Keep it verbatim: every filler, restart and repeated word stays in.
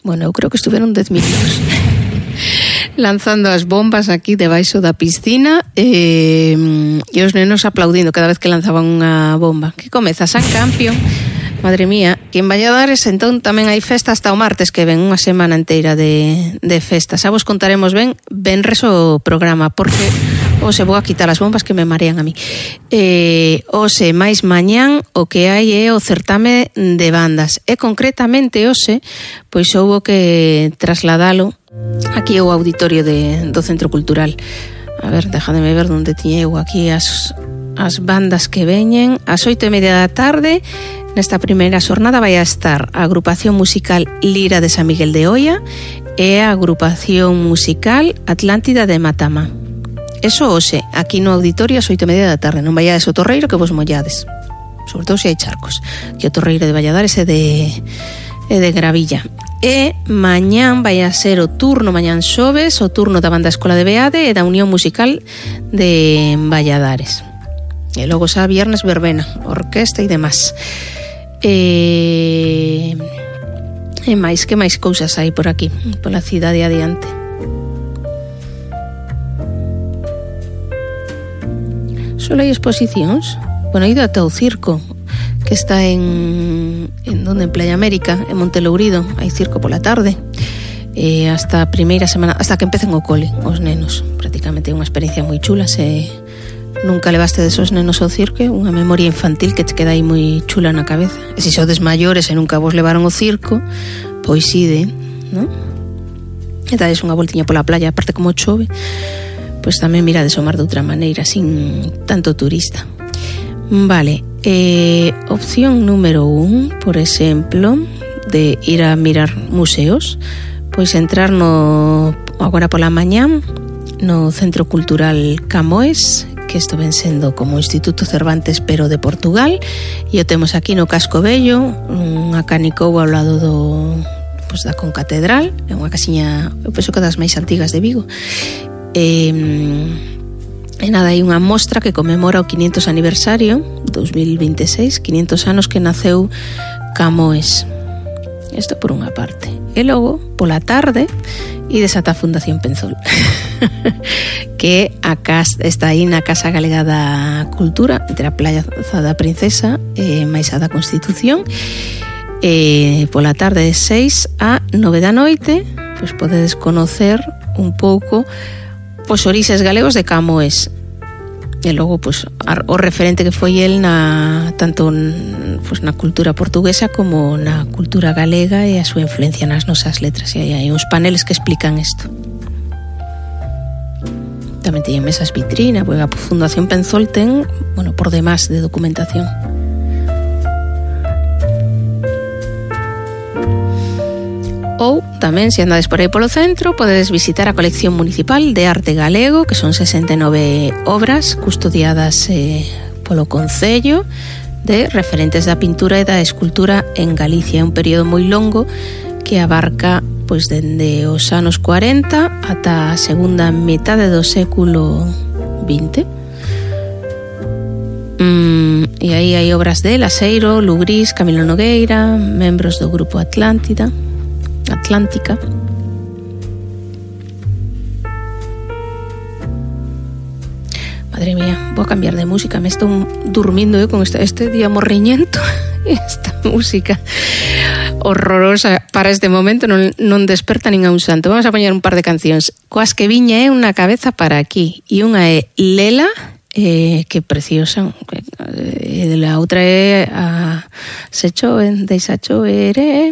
Bueno, eu creo que estuveron dez minutos lanzando as bombas aquí debaixo da piscina e, e os nenos aplaudindo cada vez que lanzaban unha bomba. Que comeza San Campion. Madre mía, que en Valladares entón tamén hai festa hasta o martes, que ven unha semana inteira de, de festa. Xa vos contaremos ben, benres o programa, porque ose vou a quitar as bombas que me marean a mí. Eh, ose máis mañán o que hai é o certame de bandas. E concretamente ose, pois houbo que trasladalo aquí ao auditorio de, do Centro Cultural. A ver, déjame ver onde tiña eu aquí as, as bandas que veñen. Ás oito e media da tarde, nesta primeira xornada vai a estar a agrupación musical Lira de San Miguel de Oia e a agrupación musical Atlántida de Matama. Eso hoxe, aquí no auditorio ás oito e media da tarde. Non vaiades ao Torreiro que vos mollades, sobre todo se hai charcos, que o Torreiro de Valladares é de, é de gravilla. E mañán vai a ser o turno, mañán xoves, o turno da Banda Escola de Beade e da Unión Musical de Valladares. E logo xa viernes verbena, orquesta e demás. E, e máis, que máis cousas hai por aquí, pola cidade adiante. Só hai exposicións. Bueno, ido ata o circo, que está en, en donde, en Playa América, en Montelourido. Hai circo pola tarde. E hasta a primeira semana, hasta que empecen o cole, os nenos. Prácticamente é unha experiencia moi chula. Se nunca levaste desos nenos ao circo, unha memoria infantil que te queda aí moi chula na cabeza. E se sodes maiores e nunca vos levaron ao circo, pois ide, non? E dades unha voltiña pola playa, aparte como chove, pois tamén mirades o mar de outra maneira, sin tanto turista. Vale, eh, opción número un, por exemplo, de ir a mirar museos, pois entrar no agora pola mañán no Centro Cultural Camões, que isto ven sendo como Instituto Cervantes pero de Portugal, e o temos aquí no Casco Vello, unha canicou ao lado do, pois, da Concatedral, é unha casiña, eu penso que das máis antigas de Vigo. E, e nada, hai unha mostra que conmemora o quinhentos aniversario dos mil veintiséis, quinhentos anos que naceu Camões. Isto por unha parte. E logo, pola tarde, e desata a Fundación Penzol, que a casa, está aí na Casa Galega da Cultura, entre a Playa da Princesa e máis a da Constitución. E pola tarde de seis a nove da noite, pois podedes conocer un pouco os orixes galegos de Camões. E logo, pois, o referente que foi el na, tanto pois, na cultura portuguesa como na cultura galega e a súa influencia nas nosas letras. E hai uns paneles que explican isto. Tamén teñen mesas vitrina, porque a Fundación Penzol ten, bueno, por demás de documentación. Ou tamén, se andades por aí polo centro, podedes visitar a colección municipal de arte galego, que son sesenta e nove obras custodiadas eh, polo Concello, de referentes da pintura e da escultura en Galicia. É un período moi longo que abarca pois dende os anos cuarenta ata a segunda metade do século vinte. Mm, e aí hai obras de Laseiro, Lugrís, Camilo Nogueira, membros do grupo Atlántida Atlántica. Madre mía, vou a cambiar de música. Me estou durmindo eu con este, este día morriñento. Esta música horrorosa para este momento non, non desperta nin a un santo. Vamos a poñer un par de cancións. Coas que viña é unha cabeza para aquí. E unha é Lela, eh, que preciosa. E a outra é a Se choven, deixa chover, eh.